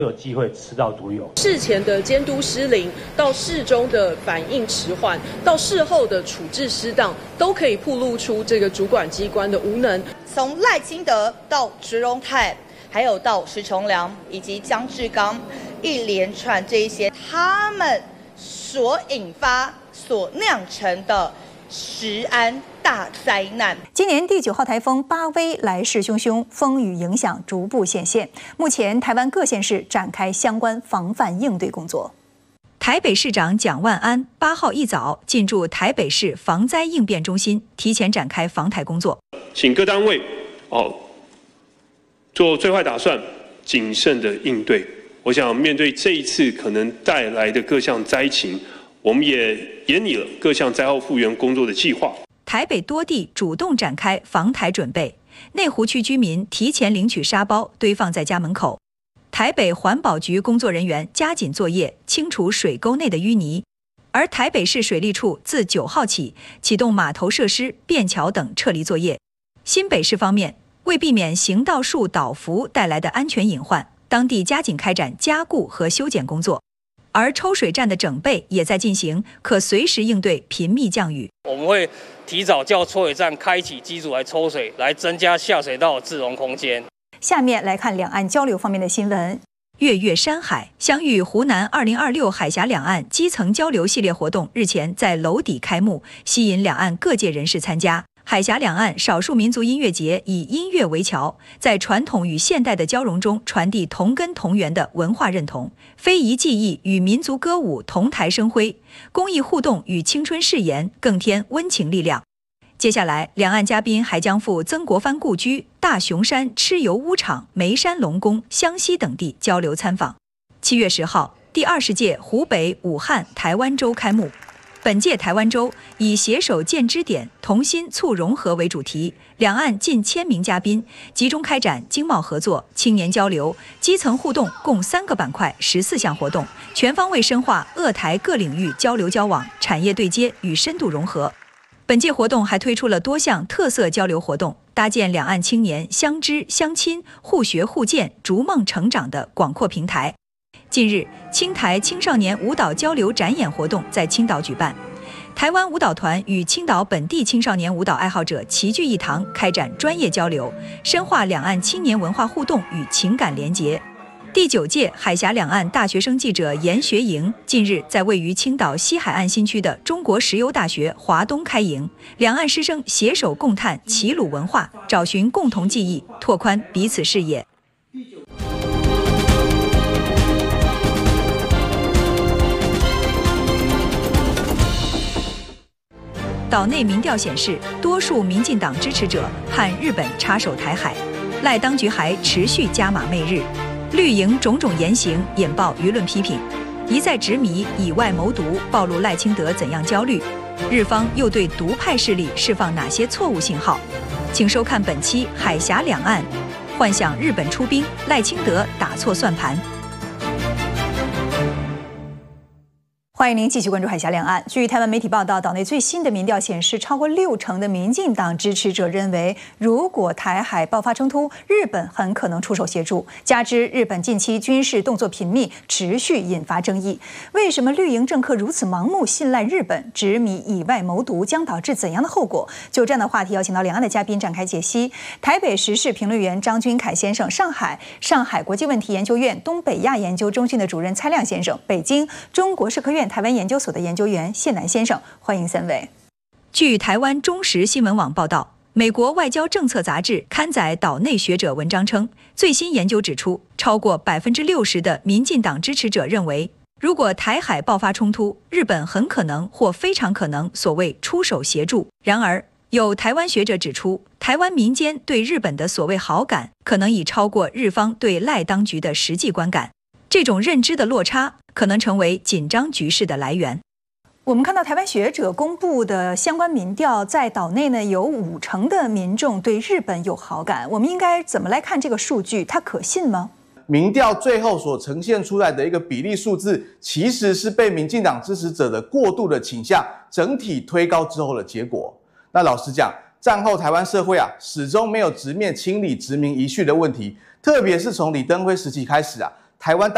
有机会吃到毒瘤。 事前的监督失灵，到事中的反应迟缓，到事后的处置失当，都可以暴露出这个主管机关的无能。 从赖清德到植荣泰，还有到石崇良以及江志刚，一连串这一些他们所引发、所酿成的食安大灾难。 今年第9号台风巴威来势汹汹，风雨影响逐步显现。目前台湾各县市展开相关防范应对工作。 台北市长蒋万安8号一早进驻台北市防灾应变中心，提前展开防台工作。 请各单位做最坏打算，谨慎的应对。我想面对这一次可能带来的各项灾情，我们也研拟了各项灾后复原工作的计划。 台北多地主动展开防台准备，内湖区居民提前领取沙包堆放在家门口。台北环保局工作人员加紧作业，清除水沟内的淤泥。而台北市水利处自9号起启动码头设施、便桥等撤离作业。新北市方面，为避免行道树倒伏带来的安全隐患，当地加紧开展加固和修剪工作。而抽水站的整备也在进行，可随时应对频密降雨。 我们会提早叫抽水站开启机组来抽水，来增加下水道的自容空间。 下面来看两岸交流方面的新闻。 月月山海享誉湖南2026海峡两岸基层交流系列活动日前在娄底开幕，吸引两岸各界人士参加。海峡两岸少数民族音乐节以音乐为桥，在传统与现代的交融中传递同根同源的文化认同，非遗技艺与民族歌舞同台生辉，公益互动与青春誓言更添温情力量。接下来，两岸嘉宾还将赴曾国藩故居、大雄山、蚩尤巫场、眉山龙宫、湘西等地交流参访。7月10号，第20届湖北武汉台湾周开幕。本届台湾周以携手建支点，同心促融合为主题，两岸近1000名嘉宾集中开展经贸合作、青年交流、基层互动共3个板块14项活动，全方位深化鄂台各领域交流交往、产业对接与深度融合。本届活动还推出了多项特色交流活动，搭建两岸青年相知相亲、互学互鉴、逐梦成长的广阔平台。近日，青台青少年舞蹈交流展演活动在青岛举办，台湾舞蹈团与青岛本地青少年舞蹈爱好者齐聚一堂，开展专业交流，深化两岸青年文化互动与情感联结。第9届海峡两岸大学生记者研学营近日在位于青岛西海岸新区的中国石油大学华东开营，两岸师生携手共探齐鲁文化，找寻共同记忆，拓宽彼此视野。岛内民调显示，多数民进党支持者盼日本插手台海，赖当局还持续加码媚日，绿营种种言行引爆舆论批评，一再执迷以外谋独，暴露赖清德怎样焦虑，日方又对独派势力释放哪些错误信号？请收看本期海峡两岸，幻想日本出兵，赖清德打错算盘。 欢迎您继续关注海峡两岸。据台湾媒体报道，岛内最新的民调显示，超过60%的民进党支持者认为，如果台海爆发冲突，日本很可能出手协助。加之日本近期军事动作频密，持续引发争议。为什么绿营政客如此盲目信赖日本，执迷以外谋独，将导致怎样的后果？就这样的话题，邀请到两岸的嘉宾展开解析。台北时事评论员张君凯先生，上海国际问题研究院东北亚研究中心的主任蔡亮先生，北京中国社科院台湾研究所的研究员谢南先生，欢迎3位。 据台湾中时新闻网报道，美国外交政策杂志刊载岛内学者文章称，最新研究指出，超过60%的民进党支持者认为，如果台海爆发冲突，日本很可能或非常可能所谓出手协助。然而，有台湾学者指出，台湾民间对日本的所谓好感，可能已超过日方对赖当局的实际观感。这种认知的落差可能成为紧张局势的来源。 我们看到台湾学者公布的相关民调，在岛内呢有50%的民众对日本有好感。我们应该怎么来看这个数据？它可信吗？ 民调最后所呈现出来的一个比例数字，其实是被民进党支持者的过度的倾向整体推高之后的结果。那老实讲，战后台湾社会始终没有直面清理殖民遗绪的问题，特别是从李登辉时期开始台湾